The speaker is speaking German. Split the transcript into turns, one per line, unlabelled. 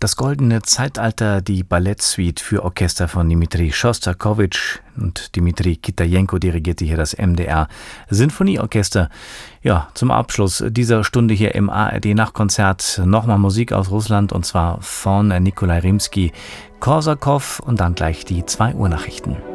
Das goldene Zeitalter, die Ballettsuite für Orchester von Dmitri Schostakowitsch und Dmitri Kitajenko dirigierte hier das MDR Sinfonieorchester. Ja, zum Abschluss dieser Stunde hier im ARD-Nachtkonzert nochmal Musik aus Russland und zwar von Nikolai Rimsky, Korsakow und dann gleich die 2 Uhr Nachrichten.